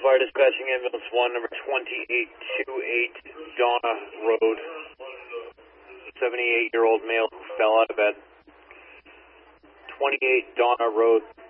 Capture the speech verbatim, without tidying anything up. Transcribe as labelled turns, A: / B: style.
A: Fire dispatching ambulance one, number twenty-eight twenty-eight Donna Road. seventy-eight-year-old male who fell out of bed. twenty-eight Donna Road.